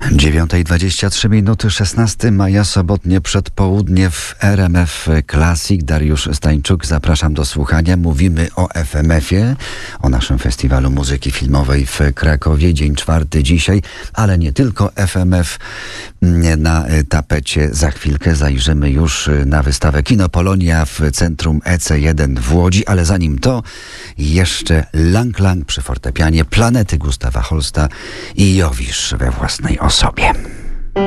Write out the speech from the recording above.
9:23, 16 maja, sobotnie przedpołudnie w RMF Classic. Dariusz Stańczuk, zapraszam do słuchania. Mówimy o FMF-ie, o naszym festiwalu muzyki filmowej w Krakowie. Dzień czwarty dzisiaj, ale nie tylko FMF na tapecie. Za chwilkę zajrzymy już na wystawę Kino Polonia w centrum EC1 w Łodzi, ale zanim to jeszcze Lang Lang przy fortepianie, Planety Gustawa Holsta i Jowisz we własnej osobie.